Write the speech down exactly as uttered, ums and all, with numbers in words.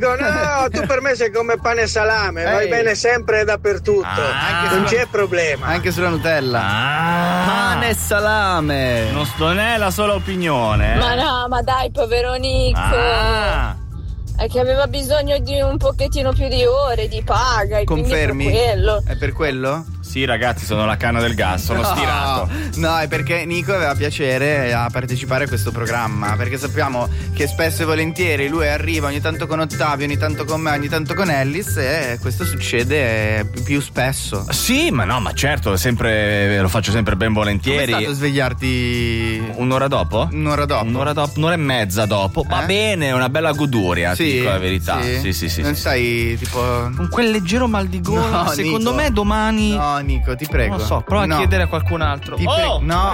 Nico, no, tu per me sei come pane e salame, vai Ehi. bene sempre e dappertutto, Ah, non anche c'è problema. Anche sulla Nutella. Ah, Pane e salame. non, non è la sola opinione. Ma no, ma dai, povero Nico. Ah, È che aveva bisogno di un pochettino più di ore di paga e Confermi? quindi per quello. È per quello? sì, ragazzi, sono la canna del gas, sono No, stirato. No, è perché Nico aveva piacere a partecipare a questo programma. Perché sappiamo che spesso e volentieri lui arriva ogni tanto con Ottavio, ogni tanto con me, ogni tanto con Ellis. E questo succede più spesso. Sì, ma no, ma certo, sempre, lo faccio sempre ben Come è volentieri. stato svegliarti Un'ora dopo? un'ora dopo? Un'ora dopo, un'ora e mezza dopo. Va Eh? bene, è una bella goduria, ti Sì, dico la verità. sì. Sì, sì, sì. Non sì. sai, tipo. Con quel leggero mal di gola, No, secondo Nico. me domani. No, Nico, ti prego. Non lo so, prova No. a chiedere a qualcun altro. Ti prego. Oh! No.